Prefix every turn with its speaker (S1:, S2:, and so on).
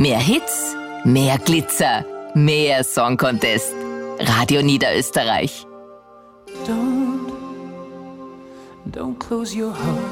S1: Mehr Hits, mehr Glitzer, mehr Song Contest. Radio Niederösterreich.
S2: Don't close your heart.